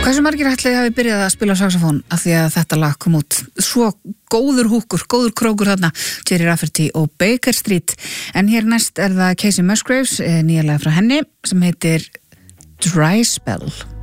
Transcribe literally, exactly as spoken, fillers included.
Hversu margir ætli hafi byrjað að spila saxofón af því að þetta lag kom út? Svo góður húkur, góður krókur þarna, Gerry Rafferty og Baker Street. En hér næst er það Kacey Musgraves, nýjalega frá henni, sem heitir Dry Spell.